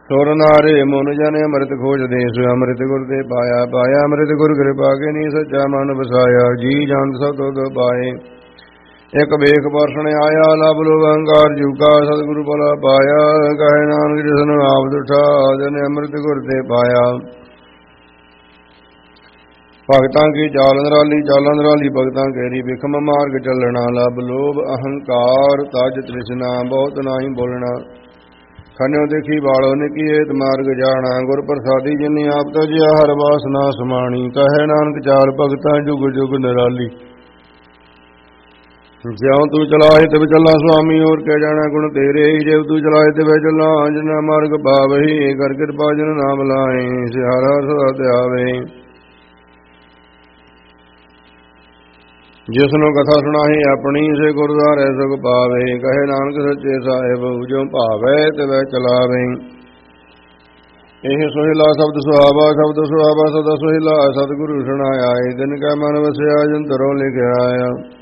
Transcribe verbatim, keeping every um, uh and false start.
ਸੁਰ ਨਾਰੇ ਮਨ ਜਨ ਅੰਮ੍ਰਿਤ ਖੋਜ ਦੇਸ ਅੰਮ੍ਰਿਤ ਗੁਰ ਦੇ ਪਾਇਆ ਪਾਇਆ ਅੰਮ੍ਰਿਤ ਗੁਰ ਕਿਰਪਾ ਕੇ ਨੀ ਸੱਚਾ ਮਨ ਵਸਾਇਆ ਜੀ ਜਨ ਸਭ ਤੁਧ ਪਾਏ ਇੱਕ ਵੇਖ ਪਰਸਣ ਆਇਆ ਲਬ ਲੋ ਅਹੰਕਾਰ ਜੁਗਾ ਸਤਿਗੁਰੂ ਭਲਾ ਪਾਇਆ ਕਹੇ ਨਾਨਕ ਜਿਸਨ ਆਪ ਦੁਠਾ ਜਨ ਅੰਮ੍ਰਿਤ ਗੁਰ ਤੇ ਪਾਇਆ ਭਗਤਾਂ ਕੀ ਚਾਲ ਨਿਰਾਲੀ ਚਾਲਾਂ ਨਿਰਾਲੀ ਭਗਤਾਂ ਕੇਰੀ ਵਿਖਮ ਮਾਰਗ ਚੱਲਣਾ ਲਬ ਲੋਭ ਅਹੰਕਾਰ ਤਜ ਤ੍ਰਿਸ਼ਨਾ ਬਹੁਤ ਨਾਹੀ ਬੋਲਣਾ ਖਨਿਓ ਦੇਖੀ ਬਾਲੋ ਨਿਕੀਏਤ ਮਾਰਗ ਜਾਣਾ ਗੁਰ ਪ੍ਰਸਾਦੀ ਜਿਨੀ ਆਪ ਤਜਿਆ ਹਰ ਵਾਸਨਾ ਸਮਾਣੀ ਕਹੇ ਨਾਨਕ ਚਾਲ ਭਗਤਾਂ ਜੁਗ ਜੁਗ ਨਿਰਾਲੀ ਜਿਉ ਤੂੰ ਚਲਾਏ ਤਿਵ ਚੱਲਾ ਸੁਆਮੀ ਹੋਰ ਕਹਿ ਜਾਣਾ ਗੁਣ ਤੇਰੇ ਜਿਵ ਤੂੰ ਚਲਾਏ ਤਿਵ ਚੱਲਾ ਜਿਨਾ ਮਾਰਗ ਪਾਵਹੀ ਕਰ ਕਿਰਪਾ ਜਨ ਨਾਮ ਲਾਏ ਸਿਹਰ ਹਰ ਸਦਾ ਧਿਆਵੇ ਜਿਸਨੂੰ ਕਥਾ ਸੁਣਾਹੀ ਆਪਣੀ ਸੇ ਗੁਰਦੁਆਰੇ ਸੁਖ ਪਾਵੇ ਕਹੇ ਨਾਨਕ ਸੱਚੇ ਸਾਹਿਬ ਜੋ ਭਾਵੇ ਤਿਵੈ ਚਲਾਵੇ ਇਹ ਸੋਹਿਲਾ ਸ਼ਬਦ ਸੁਹਾਵਾ ਸ਼ਬਦ ਸੁਹਾਵਾ ਸਦਾ ਸੋਹਿਲਾ ਸਤਿਗੁਰੂ ਸੁਣਾਇਆ ਦਿਨ ਕੈ ਮਨ ਵਸਿਆ ਜੰਤਰੋਂ ਲਿਖਿਆ ਆਇਆ